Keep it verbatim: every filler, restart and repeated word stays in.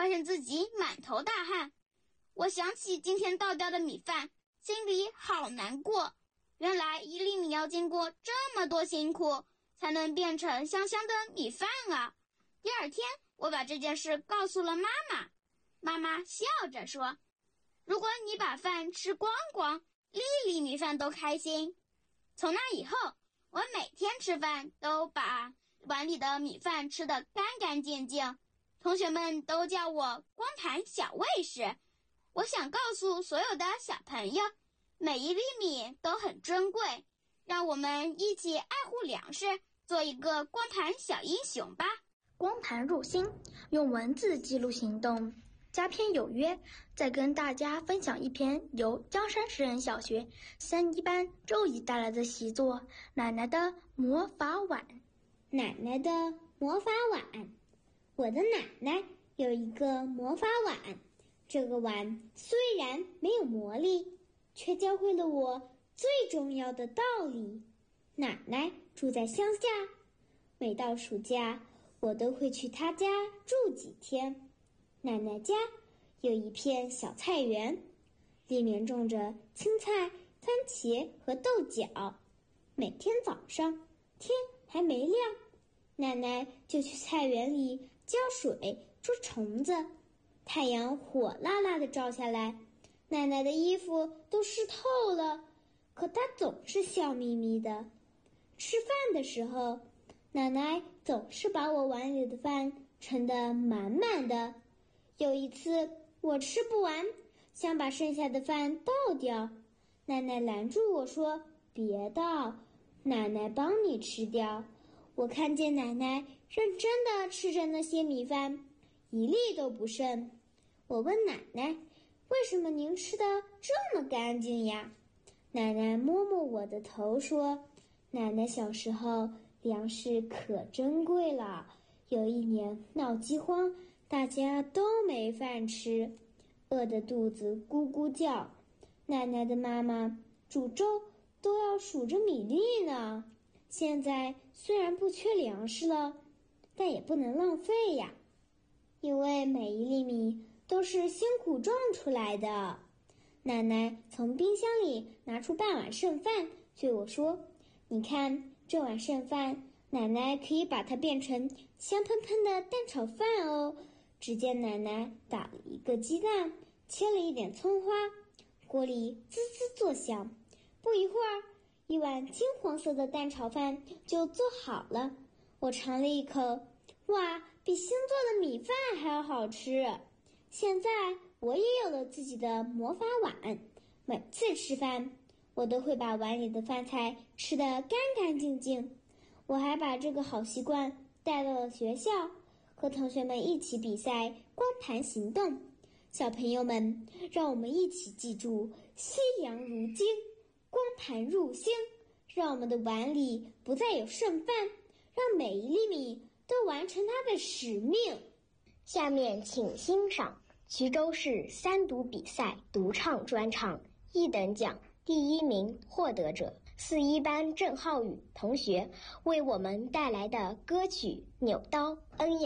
发现自己满头大汗。我想起今天倒掉的米饭，心里好难过。原来一粒米要经过这么多辛苦，才能变成香香的米饭啊！第二天，我把这件事告诉了妈妈。妈妈笑着说，如果你把饭吃光光，粒粒米饭都开心。从那以后，我每天吃饭都把碗里的米饭吃得干干净净，同学们都叫我光盘小卫士。我想告诉所有的小朋友，每一粒米都很珍贵，让我们一起爱护粮食，做一个光盘小英雄吧。 光盘入心，用文字记录行动。佳篇有约，再跟大家分享一篇由江山实验小学三一班周怡带来的习作《奶奶的魔法碗》。 奶奶的魔法碗。我的奶奶有一个魔法碗，这个碗虽然没有魔力，却教会了我最重要的道理。奶奶住在乡下，每到暑假，我都会去她家住几天。奶奶家有一片小菜园，里面种着青菜、番茄和豆角。每天早上，天还没亮，奶奶就去菜园里浇水捉虫子。太阳火辣辣地照下来，奶奶的衣服都湿透了，可她总是笑眯眯的。吃饭的时候，奶奶总是把我碗里的饭盛得满满的。有一次我吃不完，想把剩下的饭倒掉，奶奶拦住我说，别倒，奶奶帮你吃掉。我看见奶奶认真地吃着那些米饭，一粒都不剩。我问奶奶，为什么您吃得这么干净呀？奶奶摸摸我的头说，奶奶小时候粮食可珍贵了，有一年闹饥荒，大家都没饭吃，饿得肚子咕咕叫。奶奶的妈妈煮粥都要数着米粒呢。现在虽然不缺粮食了，但也不能浪费呀，因为每一粒米都是辛苦种出来的。奶奶从冰箱里拿出半碗剩饭，对我说，你看这碗剩饭，奶奶可以把它变成香喷喷的蛋炒饭哦。只见奶奶打了一个鸡蛋，切了一点葱花，锅里滋滋作响。不一会儿，一碗金黄色的蛋炒饭就做好了。我尝了一口，哇，比新做的米饭还要好吃。现在我也有了自己的魔法碗，每次吃饭，我都会把碗里的饭菜吃得干干净净。我还把这个好习惯带到了学校，和同学们一起比赛光盘行动。小朋友们，让我们一起记住夕阳如金，光盘入心，让我们的碗里不再有剩饭，让每一粒米都完成它的使命。 下面请欣赏衢州市三读比赛独唱专场一等奖第一名获得者四一班郑浩宇同学为我们带来的歌曲《扭刀恩雅》。